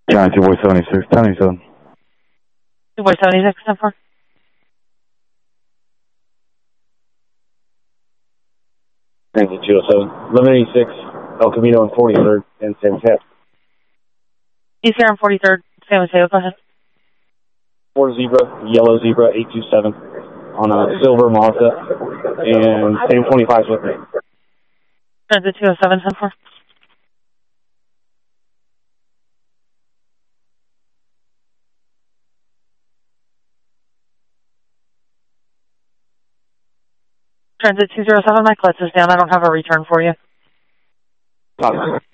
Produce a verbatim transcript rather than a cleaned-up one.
County two boy seventy-six, seventy-seven. two boy seventy-six, ten four. Thank you, two oh seven. eleven eighty-six, El Camino and forty-third in San Mateo. East here on forty-third, San Mateo, go ahead. Ford Zebra, yellow Zebra, eight two seven on a silver Mazda, and same twenty-fives with me. Transit two oh seven, ten four. Transit two oh seven, my clutch is down. I don't have a return for you. Copy.